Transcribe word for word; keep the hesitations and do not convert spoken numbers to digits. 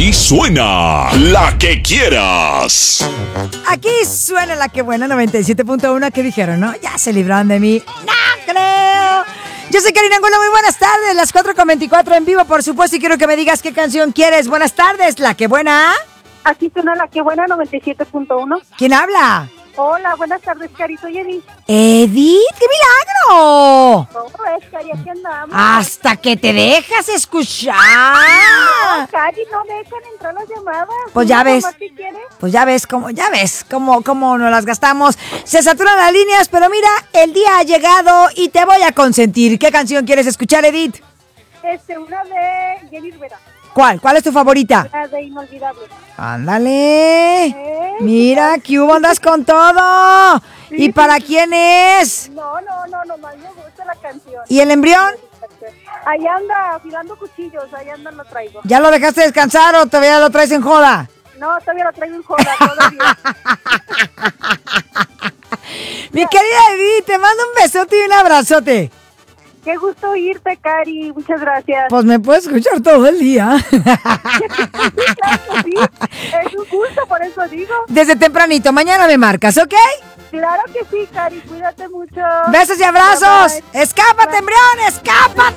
Aquí suena La Que Quieras. Aquí suena La Que Buena noventa y siete punto uno. ¿Qué dijeron, no? Ya se libraron de mí. ¡No creo! Yo soy Karina Angulo, muy buenas tardes. Las cuatro con veinticuatro en vivo, por supuesto. Y quiero que me digas qué canción quieres. Buenas tardes, La Que Buena. Aquí suena La Que Buena noventa y siete punto uno. ¿Quién habla? Hola, buenas tardes, Cari. Soy Edith. ¡Edith! ¡Qué milagro! ¿Cómo es, Cari? Aquí andamos. Hasta que te dejas escuchar. No, Cari, no me dejan entrar las llamadas. Pues ya ¿Una ves. mamá que quiere? Pues ya ves cómo, ya ves cómo, cómo nos las gastamos. Se saturan las líneas, pero mira, el día ha llegado y te voy a consentir. ¿Qué canción quieres escuchar, Edith? Este, una de Jenny Rivera. ¿Cuál? ¿Cuál es tu favorita? Una de Inolvidable. Ándale. ¿Eh? Mira, que hubo, andas con todo. Sí, ¿Y para sí. quién es? No, no, no, nomás me gusta la canción. ¿Y el embrión? Ahí anda, afilando cuchillos, ahí anda, lo traigo. ¿Ya lo dejaste descansar o todavía lo traes en joda? No, todavía lo traigo en joda, todavía. Mi querida Edith, te mando un besote y un abrazote. Qué gusto oírte, Cari, muchas gracias. Pues me puedes escuchar todo el día. Sí, claro que sí, es un gusto, por eso digo. Desde tempranito, mañana me marcas, ¿ok? Claro que sí, Cari, cuídate mucho. Besos y abrazos. Bye, bye. Escápate, embrión, escápate.